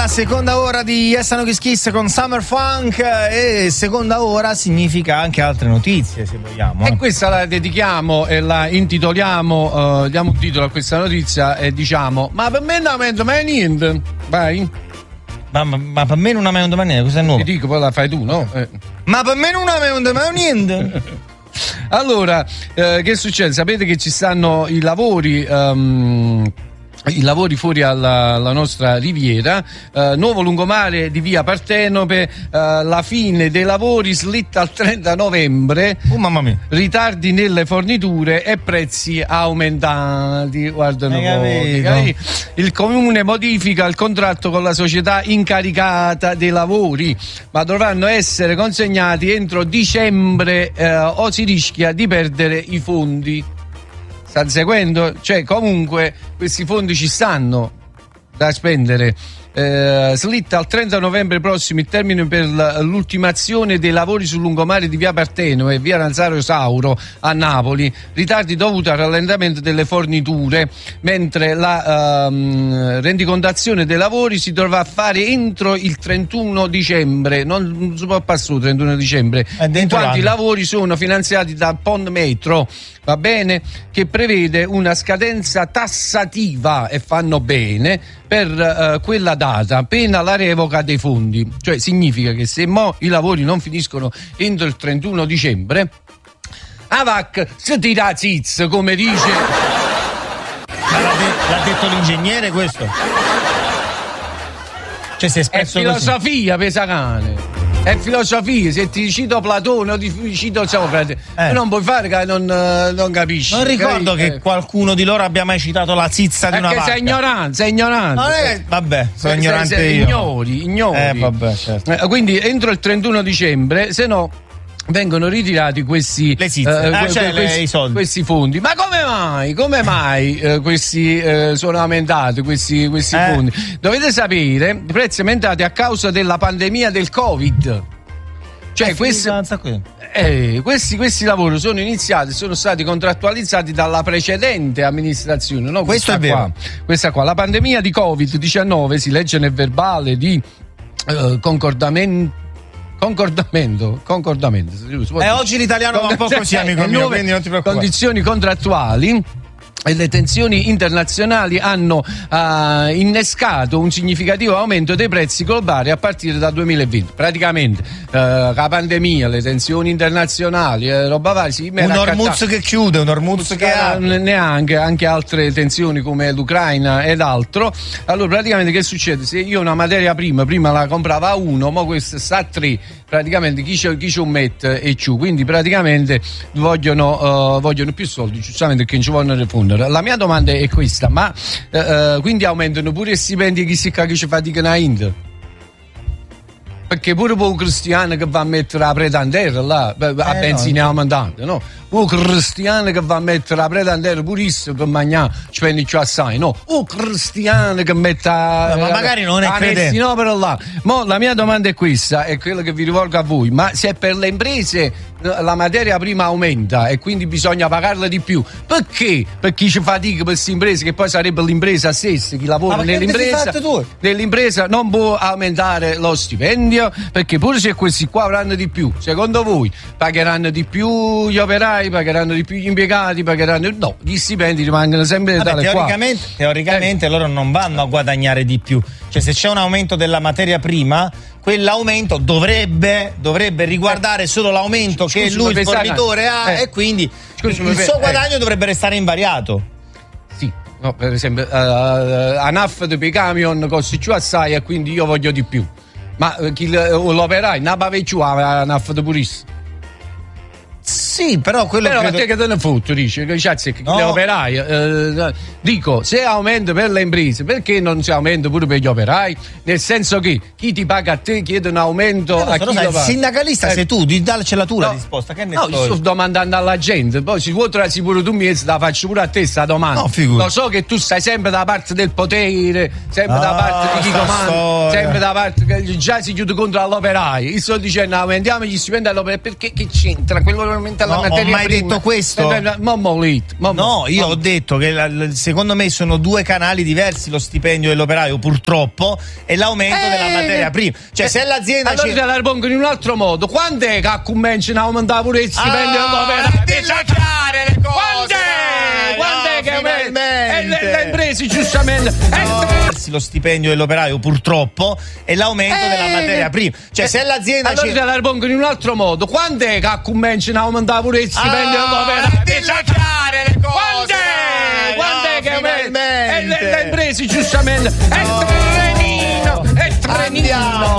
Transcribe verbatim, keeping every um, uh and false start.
seconda ora di Yes No Kiss Kiss con Summer Funk, e seconda ora significa anche altre notizie, se vogliamo. E questa la dedichiamo e la intitoliamo, uh, diamo un titolo a questa notizia e diciamo: ma per me non aumenta mai niente. Vai. Ma, ma, ma per me non aumenta mai niente, cosa è nuovo? Ti dico, poi la fai tu, no? Eh. Ma per me non aumenta mai niente. Allora, eh, che succede? Sapete che ci stanno i lavori... Um, I lavori fuori alla, alla nostra riviera, eh, nuovo lungomare di via Partenope, eh, la fine dei lavori slitta al trenta novembre. Oh mamma mia. Ritardi nelle forniture e prezzi aumentati. Guardano voi. Il comune modifica il contratto con la società incaricata dei lavori, ma dovranno essere consegnati entro dicembre, eh, o si rischia di perdere i fondi. State seguendo? Cioè, comunque questi fondi ci stanno da spendere. Eh, slitta al trenta novembre prossimo il termine per l'ultimazione dei lavori sul lungomare di via Partenope e via Nazario Sauro a Napoli, ritardi dovuti al rallentamento delle forniture, mentre la ehm, rendicontazione dei lavori si dovrà fare entro il trentuno dicembre, non, non si può passare il trentuno dicembre, in quanto i lavori sono finanziati da Pond Metro, va bene, che prevede una scadenza tassativa, e fanno bene, per uh, quella data, pena la revoca dei fondi. Cioè significa che se mo i lavori non finiscono entro il trentuno dicembre, a vac si tira ziz, come dice. Ma l'ha, de- l'ha detto l'ingegnere questo? Cioè si è espresso è filosofia, così. Pesacane. È filosofia, se ti cito Platone o ti cito Socrate, eh. non puoi fare che non, non capisci. Non ricordo che eh. qualcuno di loro abbia mai citato la zizza di una vacca. Perché sei ignorante, sei ignorante. Non è... Vabbè, sono sei, ignorante sei, io. Ignori, ignori. Eh, vabbè, certo. Eh, quindi entro il trentuno dicembre, se no vengono ritirati questi, le zizze. Uh, ah, que- cioè questi, le, i soldi. questi fondi. Ma come mai? Come mai uh, questi uh, sono aumentati questi, questi eh. fondi? Dovete sapere, i prezzi aumentati a causa della pandemia del Covid. Cioè, questi, eh, questi, questi lavori sono iniziati, sono stati contrattualizzati dalla precedente amministrazione. No? Questo è vero. Qua, questa qua, la pandemia di covid diciannove, si legge nel verbale di eh, concordamento. Concordamento, concordamento. Eh, oggi l'italiano va un po' così, amico mio, quindi non ti preoccupare. Condizioni contrattuali e le tensioni internazionali hanno uh, innescato un significativo aumento dei prezzi globali a partire dal duemilaventi. Praticamente uh, la pandemia, le tensioni internazionali, eh, roba varia. Sì, un Hormuz che chiude, un Hormuz che ha neanche anche altre tensioni come l'Ucraina ed altro. Allora praticamente che succede? Se io una materia prima prima la comprava a uno, ma questa sta a tre, praticamente chi ci, chi ci mette e ciù, quindi praticamente vogliono, uh, vogliono più soldi, giustamente, che non ci vogliono rifondere. La mia domanda è questa: ma uh, quindi aumentano pure i stipendi chi si che ci faticano a India? Perché pure un cristiano che va a mettere la pretandera là, a eh benzina no, aumentante, no? Un cristiano che va a mettere la pretandera purissima per mangiare spendi più assai, no? Un cristiano che mette a, no, ma magari non è credente. No, però là. Mo la mia domanda è questa, è quella che vi rivolgo a voi: ma se per le imprese la materia prima aumenta e quindi bisogna pagarla di più, perché per chi ci fatica, per queste imprese, che poi sarebbe l'impresa stessa, chi lavora nell'impresa, nell'impresa non può aumentare lo stipendio? Perché pure se questi qua avranno di più, secondo voi pagheranno di più gli operai, pagheranno di più gli impiegati, pagheranno no, gli stipendi rimangono sempre Vabbè, tale teoricamente, qua. teoricamente eh. loro non vanno a guadagnare di più, cioè se c'è un aumento della materia prima, quell'aumento dovrebbe, dovrebbe riguardare solo l'aumento Scusi, che lui il fornitore ha eh. e quindi Scusi, il suo guadagno eh. dovrebbe restare invariato. Sì, no, per esempio uh, a nafta per i camion costa più assai e quindi io voglio di più. Ma chi l'operaio non va più a nafta purissima. Sì, però quello però credo... a te che te ne fotti, dice che no. le operai eh, dico, se aumenta per le imprese, perché non si aumenta pure per gli operai? Nel senso che chi ti paga a te chiede un aumento a chi lo paga. Il sindacalista eh. sei tu, dacela tu no. la risposta, che ne no, io sto domandando alla gente, poi si vuoi trarsi pure tu mi la faccio pure a te sta domanda. No, lo so che tu stai sempre dalla parte del potere, sempre ah, dalla parte di chi comanda, sempre anche da parte che già si chiude contro all'operaio. Io sto dicendo aumentiamo gli stipendi all'operaio perché che c'entra? Quello che aumenta la no, materia prima. Ho mai prima. detto questo? Eh, Mommolito, no, io ho detto che la, secondo me sono due canali diversi, lo stipendio dell'operaio purtroppo e l'aumento eh, della materia prima. Cioè eh, se l'azienda allora ci... te la ripongo in un altro modo. Quando è che cominciano a aumentare pure il stipendio ah, dell'operaio? Dilla chiare le cose! Quando è? Quando è che finalmente. E le, le imprese giustamente no, eh, lo stipendio dell'operaio purtroppo e l'aumento eh, della materia prima. Cioè eh, se l'azienda allora ci... te la ripongo in un altro modo. Quando è che cominciano a aumentare pure il stipendio ah, dell'operaio? Dilla chiare le cose! Quando è? Quando no, è che finalmente. E le, le imprese giustamente no. È trenino! È trenino!